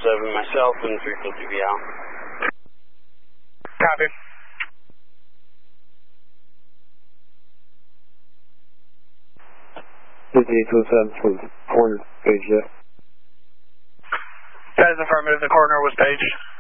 myself and 350VL. Copy. This is 827 from corner, page, yeah. That is affirmative, the coroner was paged.